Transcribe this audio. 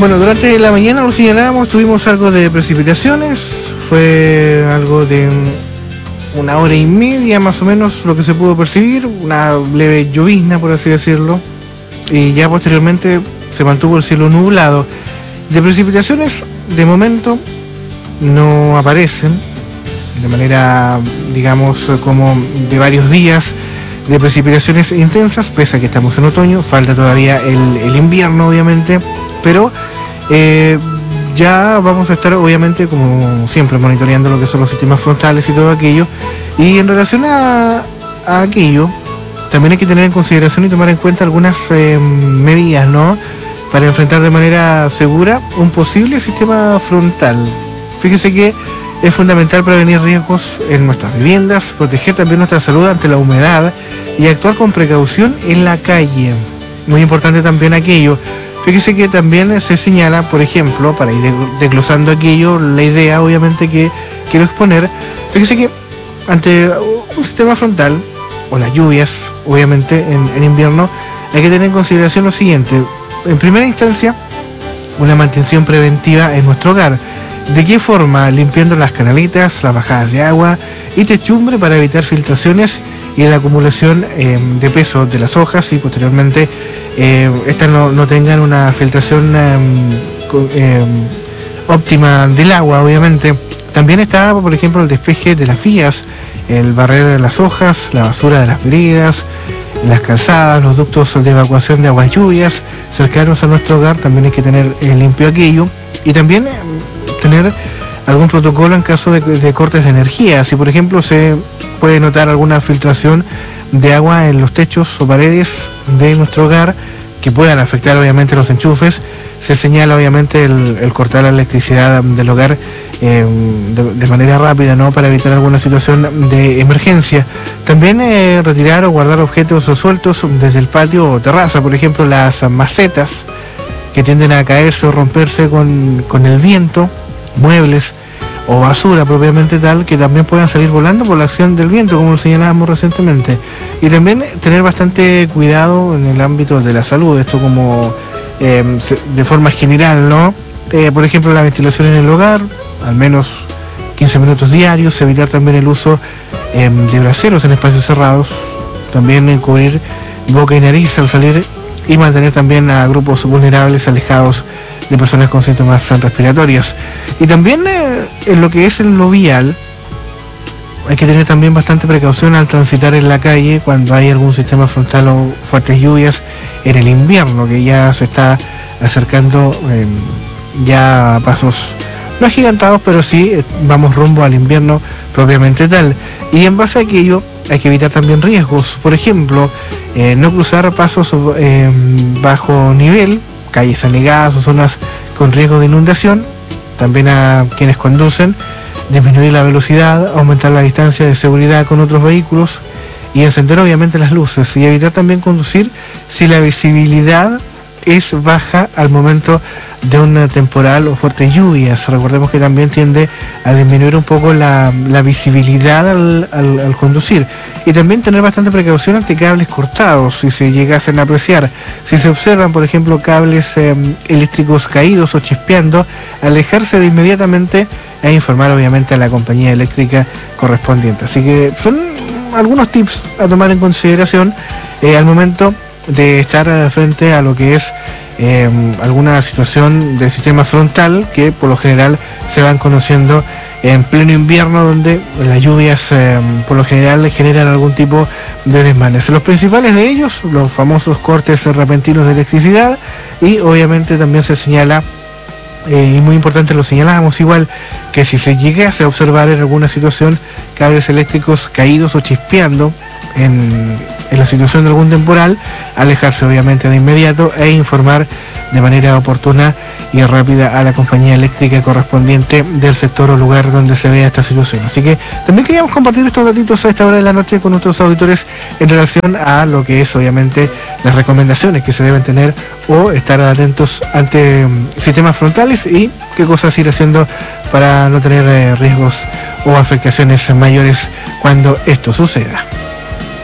Bueno, durante la mañana lo señalábamos, tuvimos algo de precipitaciones, fue algo de 1 hora y media más o menos lo que se pudo percibir, una leve llovizna por así decirlo, y ya posteriormente se mantuvo el cielo nublado. De precipitaciones, de momento, no aparecen, de manera, digamos, como de varios días de precipitaciones intensas, pese a que estamos en otoño, falta todavía el invierno obviamente, pero ya vamos a estar obviamente como siempre monitoreando lo que son los sistemas frontales y todo aquello, y en relación a aquello también hay que tener en consideración y tomar en cuenta algunas medidas, ¿no?, para enfrentar de manera segura un posible sistema frontal. Fíjese que es fundamental prevenir riesgos en nuestras viviendas, proteger también nuestra salud ante la humedad y actuar con precaución en la calle. Muy importante también aquello. Fíjese que también se señala, por ejemplo, para ir desglosando aquello, la idea obviamente que quiero exponer, fíjese que ante un sistema frontal o las lluvias, obviamente en invierno, hay que tener en consideración lo siguiente. En primera instancia, una mantención preventiva en nuestro hogar. ¿De qué forma? Limpiando las canalitas, las bajadas de agua y techumbre para evitar filtraciones y la acumulación de peso de las hojas y posteriormente estas no tengan una filtración óptima del agua, obviamente. También está, por ejemplo, el despeje de las vías, el barrer de las hojas, la basura de las veredas, las calzadas, los ductos de evacuación de aguas lluvias cercanos a nuestro hogar, también hay que tener limpio aquello, y también tener algún protocolo en caso de cortes de energía. Si por ejemplo se puede notar alguna filtración de agua en los techos o paredes de nuestro hogar que puedan afectar obviamente los enchufes, se señala obviamente el cortar la electricidad del hogar de manera rápida, ¿no?, para evitar alguna situación de emergencia. También retirar o guardar objetos sueltos desde el patio o terraza, por ejemplo las macetas que tienden a caerse o romperse con el viento, muebles o basura propiamente tal, que también puedan salir volando por la acción del viento, como lo señalábamos recientemente. Y también tener bastante cuidado en el ámbito de la salud, esto como de forma general, ¿no? Por ejemplo, la ventilación en el hogar, al menos 15 minutos diarios, evitar también el uso de braseros en espacios cerrados, también cubrir boca y nariz al salir y mantener también a grupos vulnerables alejados de personas con síntomas respiratorias. Y también en lo que es lo vial, hay que tener también bastante precaución al transitar en la calle cuando hay algún sistema frontal o fuertes lluvias en el invierno, que ya se está acercando ya a pasos no agigantados, pero sí vamos rumbo al invierno propiamente tal. Y en base a aquello hay que evitar también riesgos, por ejemplo, no cruzar pasos bajo nivel, calles anegadas o zonas con riesgo de inundación. También a quienes conducen, disminuir la velocidad, aumentar la distancia de seguridad con otros vehículos y encender obviamente las luces, y evitar también conducir si la visibilidad es baja al momento de un temporal o fuertes lluvias. Recordemos que también tiende a disminuir un poco la visibilidad al conducir, y también tener bastante precaución ante cables cortados si se llegasen a apreciar. Si se observan, por ejemplo, cables eléctricos caídos o chispeando, alejarse de inmediatamente e informar obviamente a la compañía eléctrica correspondiente. Así que son algunos tips a tomar en consideración al momento de estar frente a lo que es alguna situación de sistema frontal que por lo general se van conociendo en pleno invierno, donde las lluvias por lo general generan algún tipo de desmanes. Los principales de ellos, los famosos cortes repentinos de electricidad, y obviamente también se señala, y muy importante lo señalábamos igual, que si se llegase a observar en alguna situación cables eléctricos caídos o chispeando en la situación de algún temporal, alejarse obviamente de inmediato e informar de manera oportuna y rápida a la compañía eléctrica correspondiente del sector o lugar donde se vea esta situación. Así que también queríamos compartir estos datitos a esta hora de la noche con nuestros auditores en relación a lo que es obviamente las recomendaciones que se deben tener o estar atentos ante sistemas frontales y qué cosas ir haciendo para no tener riesgos o afectaciones mayores cuando esto suceda.